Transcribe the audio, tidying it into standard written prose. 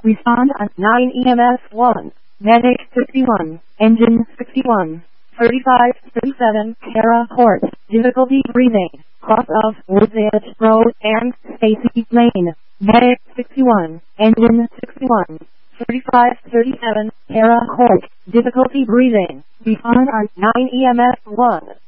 respond on 9 EMS 1, medic 61, engine 61, 35, 37, Terra Port, difficulty breathing, cross of Woods Edge Road and Stacy Lane, medic 61, engine 61, 35, 37, Terra Port, difficulty breathing, respond on 9 EMS 1.